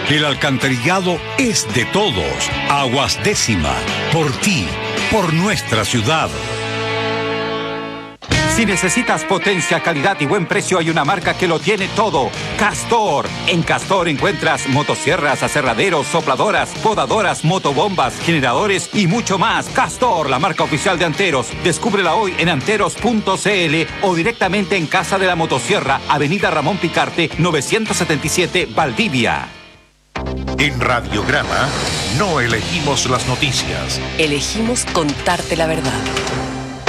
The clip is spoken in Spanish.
El alcantarillado es de todos. Aguas Décima, por ti, por nuestra ciudad. Si necesitas potencia, calidad y buen precio, hay una marca que lo tiene todo. Castor. En Castor encuentras motosierras, aserraderos, sopladoras, podadoras, motobombas, generadores y mucho más. Castor, la marca oficial de Anteros. Descúbrela hoy en anteros.cl o directamente en Casa de la Motosierra, Avenida Ramón Picarte, 977, Valdivia. En Radiograma no elegimos las noticias. Elegimos contarte la verdad.